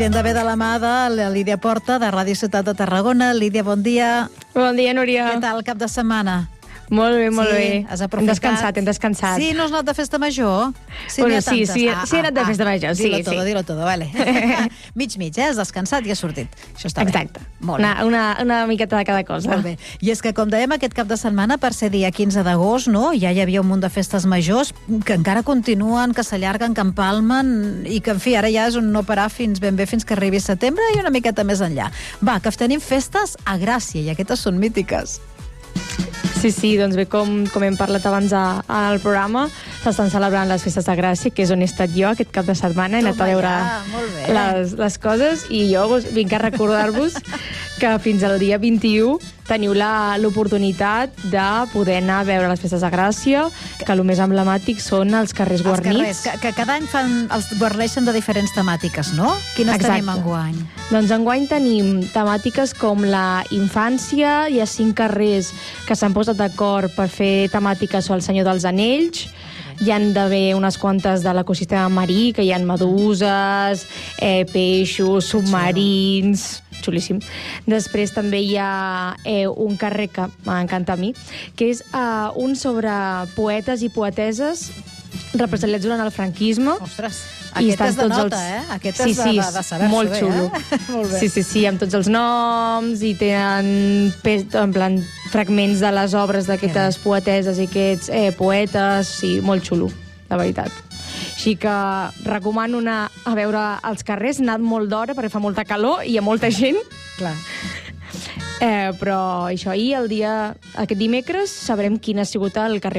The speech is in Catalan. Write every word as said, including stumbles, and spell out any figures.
Hem de ve de la mà de la Lídia Porta, de Ràdio Ciutat de Tarragona. Lídia, bon dia. Bon dia, Núria. Què tal el cap de setmana? Molt bé, molt sí, bé. Has hem descansat, hem descansat. Sí, no has anat de festa major? Sí, bueno, sí, sí, ah, sí he anat de festa major, ah, sí. Dilo sí. todo, dilo todo, vale. mig, mig, eh? Has descansat i has sortit. Això està Exacte. bé. Molt una, bé. una, una miqueta de cada cosa. Molt bé. I és que, com dèiem, aquest cap de setmana, per ser dia quinze d'agost, no? Ja hi havia un munt de festes majors que encara continuen, que s'allarguen, que empalmen, i que, en fi, ara ja és un no parar fins ben bé fins que arribi setembre i una miqueta més enllà. Va, que tenim festes a Gràcia, i aquestes són mítiques. Sí, sí, doncs bé, com, com hem parlat abans a, al programa, s'estan celebrant les festes de Gràcia, que és on he estat jo aquest cap de setmana, he anat a veure ja, les, les coses, i jo vos, vinc a recordar-vos que fins al dia vint-i-u teniu l'oportunitat de poder anar a veure les festes de Gràcia, que el més emblemàtic són els carrers guarnits. Els carrers, que, que cada any fan, els guarneixen de diferents temàtiques, no? Quines Exacte. tenim enguany? Doncs enguany tenim temàtiques com la infància, hi ha cinc carrers que s'han posat d'acord per fer temàtiques sobre el Senyor dels Anells, hi han d'haver unes quantes de l'ecosistema marí, que hi ha meduses, eh, peixos, submarins... Xulíssim. Després també hi ha eh, un carrer que m'encanta a mi, que és eh, un sobre poetes i poeteses representats durant el franquisisme. Ostres, aquest és de nota, els... eh? Aquest sí, és de, sí, de, de saber-s'ho molt bé, xulo. eh? Molt bé. Sí, sí, sí, amb tots els noms i tenen en plan, fragments de les obres d'aquestes poeteses i aquests eh, poetes, sí, molt xulo, la veritat. Així que recomano anar a veure els carrers, he anat molt d'hora perquè fa molta calor i hi ha molta gent. Clar. Eh, però això, ahir, el dia, aquest dimecres, sabrem quin ha sigut el carrer